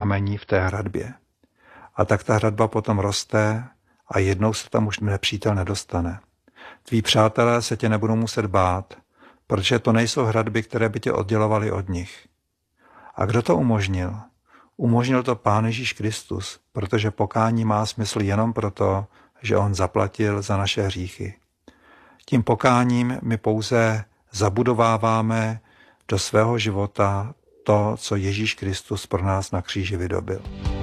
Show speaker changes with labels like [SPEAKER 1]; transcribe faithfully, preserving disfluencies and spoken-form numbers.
[SPEAKER 1] pramení v té hradbě. A tak ta hradba potom roste a jednou se tam už nepřítel nedostane. Tví přátelé se tě nebudou muset bát, protože to nejsou hradby, které by tě oddělovaly od nich. A kdo to umožnil? Umožnil to Pán Ježíš Kristus, protože pokání má smysl jenom proto, že on zaplatil za naše hříchy. Tím pokáním my pouze zabudováváme do svého života to, co Ježíš Kristus pro nás na kříži vydobyl.